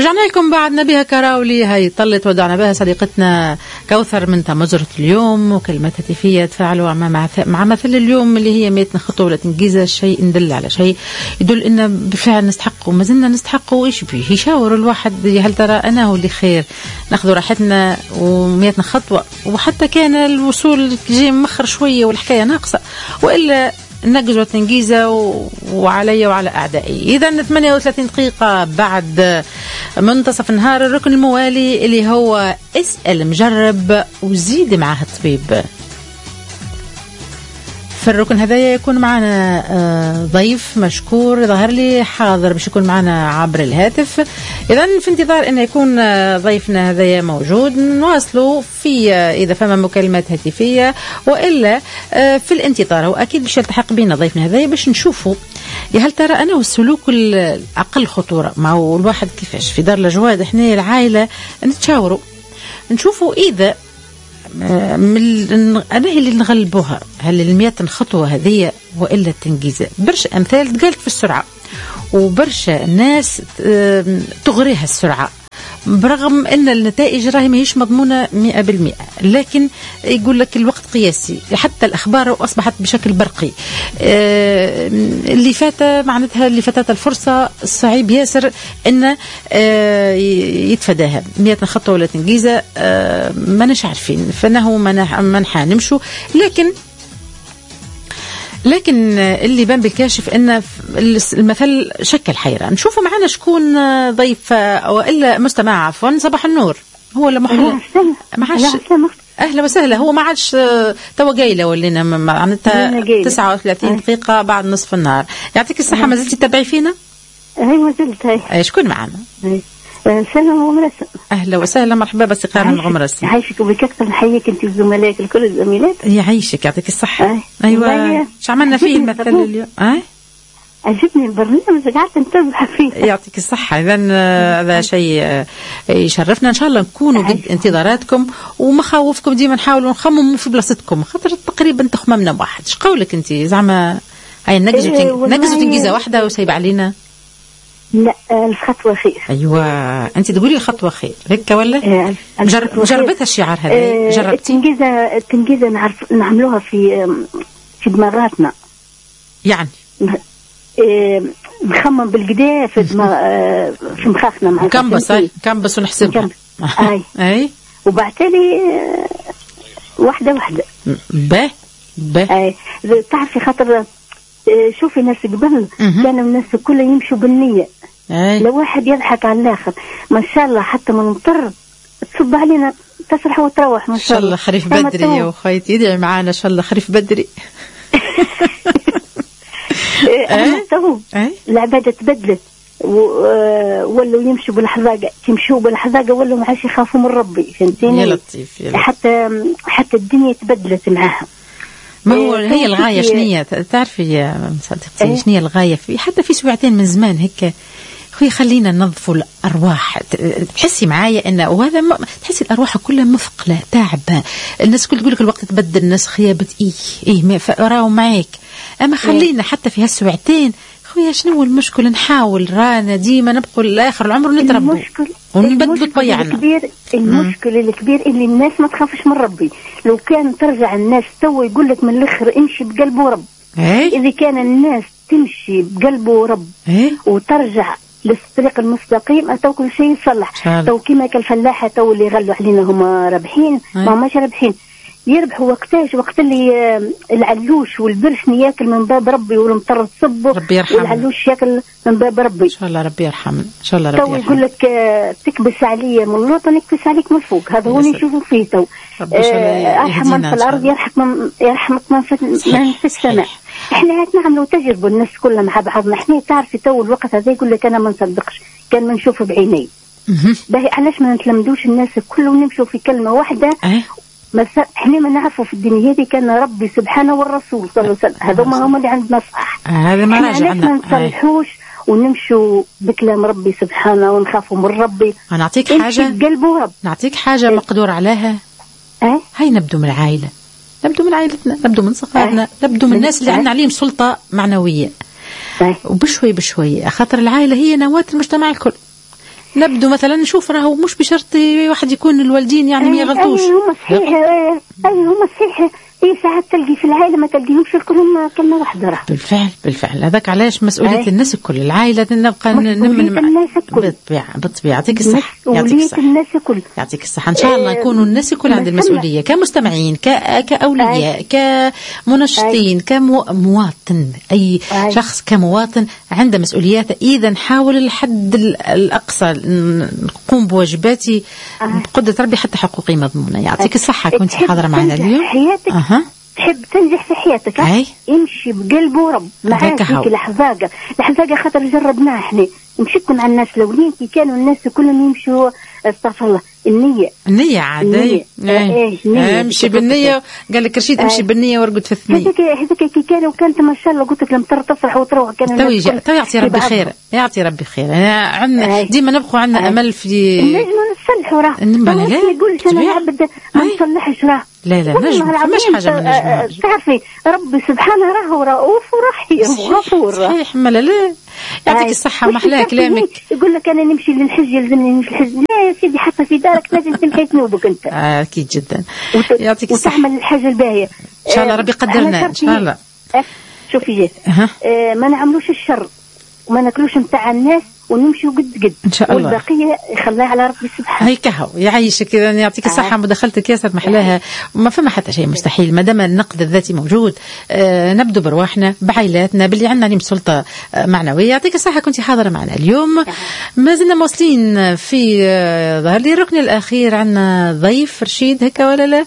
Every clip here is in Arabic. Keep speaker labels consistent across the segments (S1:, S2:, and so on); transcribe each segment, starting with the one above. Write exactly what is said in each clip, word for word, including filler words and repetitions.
S1: رجعنا لكم بعد نبيها كراولي. هاي طلت ودعنا بها صديقتنا كوثر من تمزرة اليوم، وكلمات هاتفية تفاعلوا مع مع مثل اليوم اللي هي ميتنا خطوة ولا تنجيزة، شيء ندل على شيء يدل إن بالفعل نستحق وما زلنا نستحق. وإيش بيه يشاور الواحد، هل ترى أنا هو اللي خير ناخذ راحتنا وميتنا خطوة، وحتى كان الوصول جاي مخر شوية والحكاية ناقصة، وإلا ننجز وتنجيزة وعلي وعلى أعدائي. إذا ثمانية وثلاثين دقيقة بعد منتصف النهار، الركن الموالي اللي هو اسأل مجرب وزيد معاه الطبيب. في الركن هذا يكون معنا ضيف مشكور ظهر لي حاضر باش يكون معنا عبر الهاتف. إذن في انتظار أن يكون ضيفنا هذا موجود نواصلوا في إذا فما مكالمات هاتفية، وإلا في الانتظار وأكيد باش يلتحق بنا ضيفنا هذا باش نشوفوا يا هل ترى أنا والسلوك الأقل خطورة مع الواحد كيفاش في دار الأجواد احنا العائلة نتشاوروا نشوفوا إذا من أنا اللي نغلبوها، هل المئة خطوة هذه وإلا التنجيزة. برشا أمثال تقالت في السرعة، وبرشا الناس تغريها السرعة برغم أن النتائج راهي ما هيش مضمونة مئة بالمئة، لكن يقول لك الوقت قياسي. حتى الأخبار أصبحت بشكل برقي، اللي فات معناتها اللي فاتت الفرصة صعيب ياسر أن يتفاداها. مئة خطوة ولا تنجيزة ما نش عارفين فنهو منحى نمشوا، لكن لكن اللي بان بالكاشف ان المثل شكل حيرة. نشوفوا معنا شكون ضيف والا مستمع عفوا. صباح النور. هو ولا محمود ما عادش اهلا وسهلا. هو ما عادش توا جايله ولينا معناتها تسعة وثلاثين دقيقه بعد نصف النهار. يعطيك الصحه. ما زلتي تتابعي فينا؟
S2: هاي ما زلت. هاي
S1: شكون معنا؟
S2: سلام غمرسي.
S1: اهلا وسهلا مرحبا باستقرار من غمرسي.
S2: يعيشك وبكثر نحييك انت وزملائك الكل الزميلات.
S1: يعيشك يعطيك الصحه. ايوه ايش عملنا فيه المثل اليوم؟ اه
S2: عجبني البرنامج قعدت نتابع فيه.
S1: يعطيك الصحه. اذا هذا شيء يشرفنا ان شاء الله نكونوا قد انتظاراتكم ومخاوفكم ديما نحاولوا نخمموا في بلاصتكم، خاطر تقريبا تخممنا واحد. ايش قولك انت زعما هاي نجزوا نجزوا تنجيزه واحده وسايب علينا؟
S2: لا الخطوة خير.
S1: أيوة أنت تقولي الخطوة خير هيك ولا؟ جرب جربتها الشعار هذا؟
S2: أه جربتي؟ التنجيزة التنجيزة نعرف نعملوها في في دماغاتنا، يعني أه نخمم بالقدا في دماغ أه في مخاخنا مع
S1: كمبس. أي كمبس ونحسبها.
S2: أي
S1: أي
S2: وبعتلي أه واحدة واحدة.
S1: به به
S2: أي تعرفي خاطر شوفي ناس قبل كانوا الناس كلها يمشوا بالنية. أي. لو واحد يضحك على الآخر ما شاء الله حتى من نضطر تصب علينا تسرح وتروح ما شاء الله.
S1: خريف بدري يا أخويتي. يدعي معانا إن شاء الله خريف بدري.
S2: أنا تو العبادة تبدلت ولو يمشوا بالحذاقة تمشوا بالحذاقة ولو ما عادش يخافوا من ربي. فهمتيني؟
S1: يا لطيف يا لطيف.
S2: حتى حتى الدنيا تبدلت معاها.
S1: ما هو هي الغاية شنية تعرفي يا صديقتي؟ شنية الغاية في حتى في سويعتين من زمان هيك خويا خلينا ننظفوا الأرواح. تحسي معايا أن وهذا تحسي الأرواح كلها مثقلة تعبة. الناس كل تقولك الوقت تبدل، الناس خيابت إيه إيه ما راهو معاك. أما خلينا حتى في هالسويعتين خويا شنو المشكلة نحاول رانا ديما نبقوا لآخر العمر نتربوا ونبدلوا طبيعنا.
S2: الكبير المشكلة الكبير اللي الناس ما تخافش من ربي. لو كان ترجع الناس تو يقول لك من الآخر امشي بقلبه رب.
S1: ايه؟
S2: إذا كان الناس تمشي بقلبه رب
S1: ايه؟
S2: وترجع للطريق المستقيم تو كل شيء يصلح. تو كما كالفلاحة تو اللي يغلوا علينا هما رابحين ما هماش رابحين. يربحوا وقتاش وقت اللي العلوش والبرشني ياكل من باب ربي والمطر تصبه والعلوش ياكل من باب ربي.
S1: ان شاء الله ربي يرحم. ان شاء الله ربي يرحم.
S2: تو يقول لك تكبس عليا من اللوطه نكبس عليك من فوق. هذا هو اللي نشوفه فيه تو. ارحم من في الارض يرحم من يرحمك من في, من في السماء. احنا عندنا نعملوا تجربه الناس كلها مع بعضنا. احنا تعرفي تو الوقت هذا يقول لك انا ما نصدقش كان ما نشوفه بعيني. باهي علاش ما نتلمدوش الناس كلهم نمشوا في كلمه واحده؟ مثلا احنا ما نعرفوا في الدنيا هذه كان ربي سبحانه والرسول صلى الله عليه وسلم. هذوما هما اللي عندنا صح.
S1: هذا ما راجع عندنا.
S2: ما نصلحوش ونمشوا بكلام ربي سبحانه ونخافوا من ربي.
S1: نعطيك حاجه رب. نعطيك حاجه ايه؟ مقدور عليها.
S2: اه
S1: هاي نبدو من العائله، نبدو من عائلتنا، نبدو من صغارنا، اه؟ نبدو من الناس اللي عندنا عليهم سلطه معنويه. اه؟ وبشوي بشوي خاطر العائله هي نواه المجتمع الكل. نبدو مثلا نشوف راهو مش بشرط واحد يكون الوالدين يعني ما يغلطوش.
S2: اي هم صحيح، اي هم صحيح. اي ساعات تلقي في العائله ما تلقيهمش كلهم كلمه واحده راه.
S1: بالفعل بالفعل هذاك علاش مسؤوليه أي. الناس الكل، العائله نبقى نمن
S2: الناس الكل
S1: بالطبيعه بالطبيعه. يعطيك الصحه،
S2: يعطيك الصحه الناس الكل،
S1: يعطيك الصحه. ان شاء الله يكونوا الناس الكل عند المسؤوليه، كمستمعين ك... كاولياء أي. كمنشطين، كمواطن، اي أي. شخص كمواطن عنده مسؤولياته. اذا نحاول الحد الاقصى نقوم بواجباتي بقدره ربي حتى حقوقي مضمونه. يعطيك الصحه كنت حاضره معنا اليوم.
S2: أه. تحب تنجح في حياتك يمشي بقلبه ورب معاك في الحزاقة الحزاقة خاطر جربناها احنا نمشيكم على الناس الاولين كي كانوا الناس كلهم يمشوا استغفر الله النية
S1: النية عادي امشي بالنية. قال لك رشيد امشي بالنية وارقد في الثنية.
S2: هذاك هذاك كي كانوا كانت ما شاء الله قلت لك لما تفرح وتروح كانوا
S1: تو يجي تو يعطي ربي خير يعطي ربي خير. انا عندنا ديما نبقوا عندنا امل في
S2: نجم نصلحوا راه ما يقولش انا عبد ما نصلحش راه.
S1: لا لا نجم مش حاجة من نجم.
S2: تعرفي ربي سبحانه راهو رؤوف ورحيم غفور.
S1: صحيح ما لا لا يعطيك الصحة محلاه كلامك.
S2: يقول لك أنا نمشي للحج يلزمني نمشي للحج. لا يا سيدي حتى في دارك لازم تمشي تنوبك أنت.
S1: آه أكيد جدا. يعطيك الصحة.
S2: وتعمل الحاجة الباهية.
S1: إن شاء الله ربي قدرنا إن شاء الله.
S2: شوفي جيت. آه ما نعملوش الشر وما ناكلوش متاع الناس ونمشيوا قد قد
S1: ان شاء الله
S2: والبقيه يخليها على ربي سبحانه.
S1: هيك هو يعيشك كذا. يعطيك الصحه. مداخلتك ياسر محلاها وما فما حتى شيء مستحيل ما دام النقد الذاتي موجود. آه نبدو برواحنا بعائلاتنا باللي عندنا نيم سلطه آه معنويه. يعطيك الصحه كنت حاضره معنا اليوم. ما زلنا موصلين في آه ظهر لي الركن الاخير. عندنا ضيف رشيد هكا ولا لا.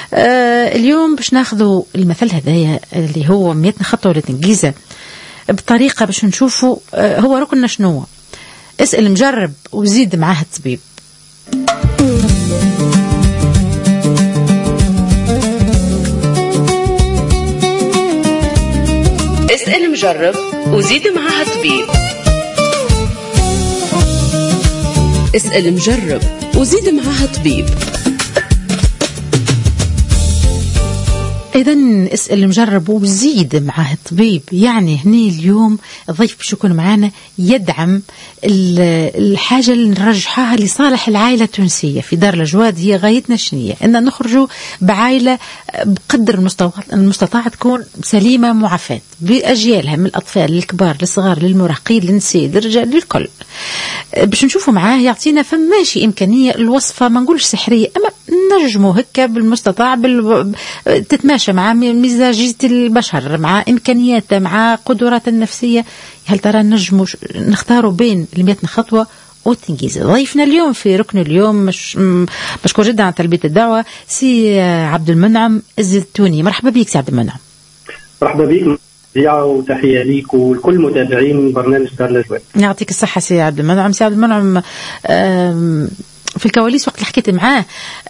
S1: آه اليوم باش ناخذوا المثل هذايا اللي هو مئة خطوه لتنجيزه بطريقه باش نشوفوا آه هو ركننا شنو. اسأل مجرب وزيد معاه الطبيب.
S3: اسأل مجرب وزيد معاه الطبيب. اسأل مجرب وزيد معاه الطبيب.
S1: إذا اسأل المجرب وزيد معاه الطبيب. يعني هني اليوم الضيف باش يكون معنا يدعم الحاجة اللي نرجحها لصالح العائلة التونسية في دار الأجواد. هي غايتنا شنية أن نخرجوا بعائلة بقدر المستطاع تكون سليمة معافاة بأجيالها من الأطفال للكبار للصغار للمراهقين للنساء للرجال للكل. باش نشوفوا معاه يعطينا فماشي إمكانية الوصفة ما نقولش سحرية أما نجموا هكا بالمستطاع بال... تتماشى مع مزاجية البشر مع إمكانياته مع قدرات النفسية. هل ترى نجموا نختاروا بين المئة خطوة والتنجيز؟ ضيفنا اليوم في ركن اليوم مش مشكور جدا على تلبية الدعوة سي عبد المنعم الزيتوني. مرحبا بك سي عبد المنعم.
S4: مرحبا بك وتحية ليك ولكل متابعين برنامج دار الأجواد.
S1: يعطيك الصحة سي عبد المنعم. سي عبد المنعم في الكواليس وقت اللي حكيت معاه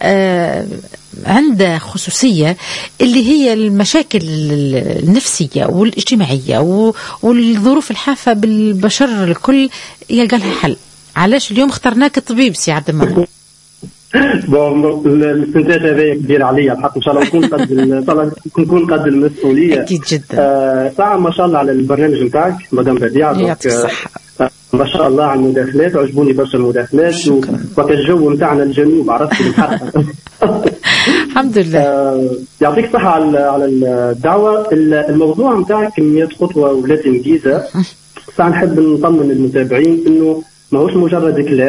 S1: عنده خصوصية اللي هي المشاكل النفسية والاجتماعية والظروف الحافة بالبشر الكل يلقى لها حل. علاش اليوم اخترناك الطبيب سي عبد المنعم؟
S4: بون الاستنتاج هذا كبير عليا الحق. ان شاء الله نكون قد نكون قد المسؤوليه.
S1: اكيد جدا.
S4: آه ساعه ما شاء الله على البرنامج نتاعك مدام بديعه.
S1: يعطيك الصحه.
S4: ما شاء الله على المداخلات عجبوني برشا المداخلات وقت الجو نتاعنا الجنوب عرفت الحرقه.
S1: الحمد لله.
S4: آه يعطيك الصحه على على الدعوه. الموضوع نتاعك مئة خطوه ولا تنجيزه. ساعه نحب نطمن المتابعين انه ماهوش مجرد كلام.